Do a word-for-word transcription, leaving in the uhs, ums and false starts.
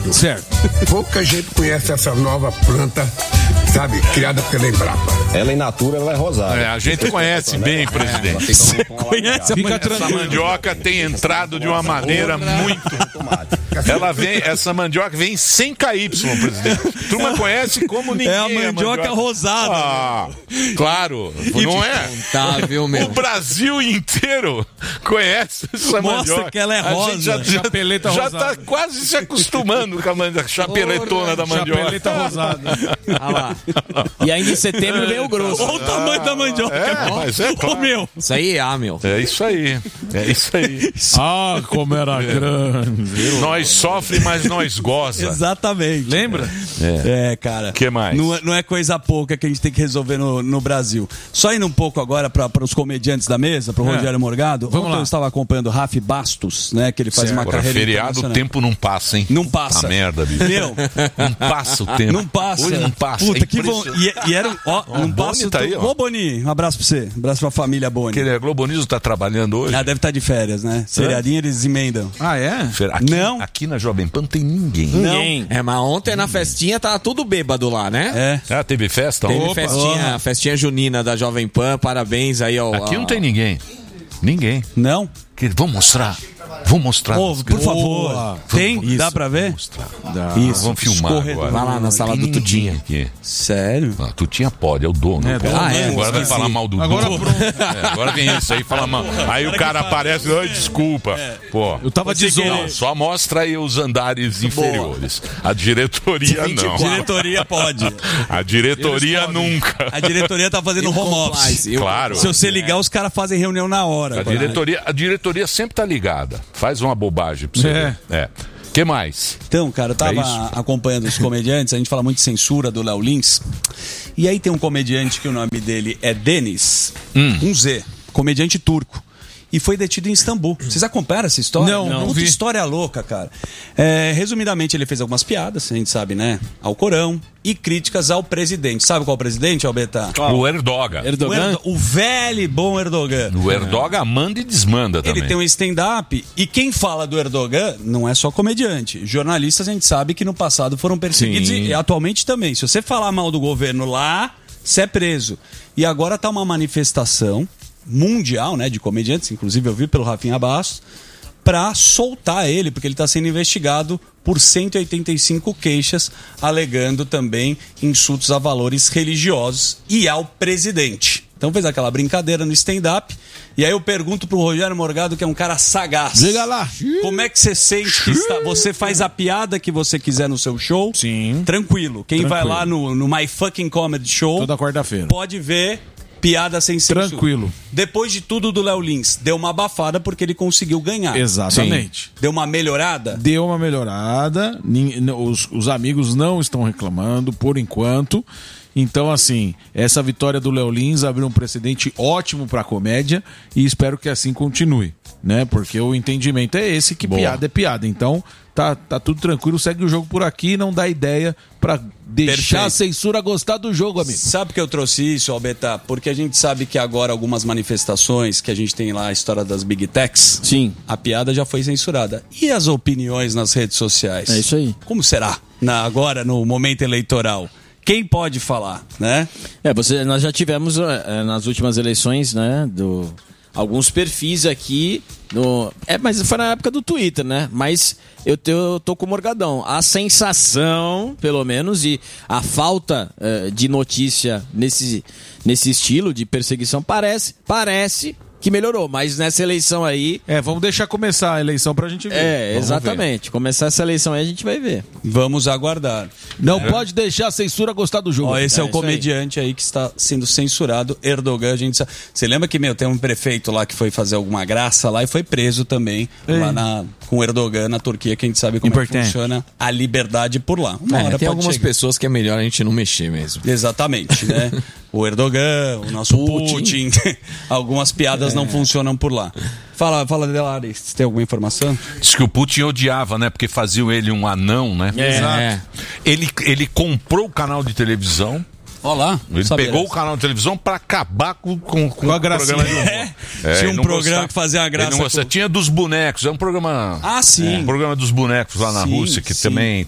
Gado. Certo. Pouca gente conhece essa nova planta, sabe, criada pela Embrapa. Ela in natura, ela é rosada. É, a gente conhece bem, presidente. Você conhece a mandioca? Essa mandioca tem entrado de uma maneira muito... Ela vem, essa mandioca vem sem K Y, presidente. Turma conhece como ninguém. É a mandioca, a mandioca rosada. Ah, claro, não é? Tá, viu, meu? O Brasil inteiro conhece essa Mostra mandioca. Mostra que ela é rosa. A gente já, já, Chapeleta já rosada. tá quase se acostumando com a mandioca, chapeletona da mandioca. Chapeleta rosada. Ah lá. E ainda em setembro vem o grosso. Olha o tamanho da mandioca. É, mas é claro. Ô, meu. Isso aí é, ah, meu. É isso aí. É isso aí. Ah, como era grande. Nós sofre, mas nós goza. Exatamente. Lembra? É, é cara. O que mais? Não é, não é coisa pouca que a gente tem que resolver no, no Brasil. Só indo um pouco agora para os comediantes da mesa, para o É. Rogério Morgado. Vamos Ontem lá. eu estava acompanhando o Rafi Bastos, né? Que ele faz Certo. uma Agora, carreira feriado, o internacional. tempo não passa, hein? Não passa. Tá merda, bicho. Meu, Não passa o tempo. não passa. Hoje não passa. Puta, é que bom. E, e era um. Ó, Ó, não o passa. Boni tá aí, ó. Ô, Boni, um abraço pra você. Um abraço pra família Boni. Aquele Globo News tá trabalhando hoje? Ah, deve estar de férias, né? Seriadinho eles emendam. Ah, é? Aqui, Não. Aqui na Jovem Pan não tem ninguém. Não. É, mas ontem na festinha tava tudo bêbado lá, né? É. Ah, teve festa? Teve Opa. festinha, festinha junina da Jovem Pan, parabéns aí ao... Aqui não ao- tem ninguém. Ninguém. Não? Que- Vamos mostrar. Vamos mostrar. Ô, por favor. Vamos- Tem? isso, Dá pra ver? vamos mostrar. Isso. Vamos filmar Escorredor. agora. Vai lá na sala Tem do ninguém Tutinha. aqui. Sério? Ah, Tutinha pode, é o dono. É, Pô, ah, é, agora vai esqueci. falar mal do Agora dono. pronto. É, agora vem isso aí, fala mal. Aí o cara aparece, ai, desculpa. Pô, Eu tava Você dizendo. não, só mostra aí os andares inferiores. A diretoria não. A diretoria pode. A diretoria nunca. A diretoria tá fazendo home office. Compliance. Eu- Claro. Se você ligar, os caras fazem reunião na hora. A diretoria, a diretoria sempre tá ligada. Faz uma bobagem pra você É. ver. É. Que mais? Então, cara, eu tava É isso? acompanhando os comediantes, a gente fala muito de censura do Léo Lins. E aí tem um comediante que o nome dele é Deniz, um Z, comediante turco. E foi detido em Istambul. Vocês acompanharam essa história? Não, não Puta vi. história louca, cara. É, resumidamente, ele fez algumas piadas, a gente sabe, né? Ao Corão e críticas ao presidente. Sabe qual é o presidente, Albeta? O Erdogan. O, Erdo- o velho e bom Erdogan. O Erdogan manda e desmanda também. Ele tem um stand-up e quem fala do Erdogan não é só comediante. Jornalistas a gente sabe que no passado foram perseguidos Sim. e atualmente também. Se você falar mal do governo lá, você é preso. E agora tá uma manifestação mundial, né, de comediantes, inclusive eu vi pelo Rafinha Bastos, para soltar ele, porque ele está sendo investigado por cento e oitenta e cinco queixas, alegando também insultos a valores religiosos e ao presidente. Então fez aquela brincadeira no stand-up. E aí eu pergunto pro Rogério Morgado, que é um cara sagaz. Diga lá. Como é que você sente que está... Você faz a piada que você quiser no seu show. Sim. Tranquilo. Quem vai Tranquilo. lá no, no My Fucking Comedy Show... Toda quarta-feira. Pode ver piada sem censura. Tranquilo. Depois de tudo do Léo Lins, deu uma abafada porque ele conseguiu ganhar. Exatamente. Deu uma melhorada? Deu uma melhorada. nin- Os, os amigos não estão reclamando por enquanto. Então, assim, essa vitória do Léo Lins abriu um precedente ótimo pra comédia e espero que assim continue, né? Porque o entendimento é esse, que Boa. piada é piada. Então, tá, tá tudo tranquilo, segue o jogo por aqui, não dá ideia pra deixar Perfeito. a censura gostar do jogo, amigo. Sabe que eu trouxe isso, Albeta? Porque a gente sabe que agora algumas manifestações que a gente tem lá, a história das Big Techs, Sim. a piada já foi censurada. E as opiniões nas redes sociais? É isso aí. Como será na, agora, no momento eleitoral? Quem pode falar, né? É, você, nós já tivemos é, nas últimas eleições, né, do, alguns perfis aqui, no, é, mas foi na época do Twitter, né, mas eu, te- eu tô com o Morgadão, a sensação, pelo menos, e a falta é, de notícia nesse, nesse estilo de perseguição parece, parece que melhorou, mas nessa eleição aí, É, vamos deixar começar a eleição pra gente ver. é, Vamos exatamente, começar essa eleição aí a gente vai ver. Vamos aguardar. ver. Não pode deixar a censura gostar do jogo. Ó, esse é, É o isso aí. comediante aí. que está sendo censurado, Erdogan. A gente sabe. Você lembra que, meu, tem um prefeito lá que foi fazer alguma graça lá e foi preso também lá na, com Erdogan na Turquia, que a gente sabe como é que Importante. funciona a liberdade por lá. Uma É, hora tem pode algumas chegar. pessoas que é melhor a gente não mexer mesmo. Exatamente, né? O Erdogan, o nosso Putin. Algumas piadas não funcionam por lá. Fala, fala, Delari, você tem alguma informação? Diz que o Putin odiava, né? Porque faziam ele um anão, né? É. Ele, ele comprou o canal de televisão. Olha lá. Ele sabia pegou dessa. o canal de televisão pra acabar com, com, com Com a o gracinha. programa de humor. É? Tinha um ele não programa que fazia a graça Ele não gostava. com- Tinha dos bonecos. É um programa... Ah, sim. Um programa dos bonecos lá na Sim, Rússia, que sim. também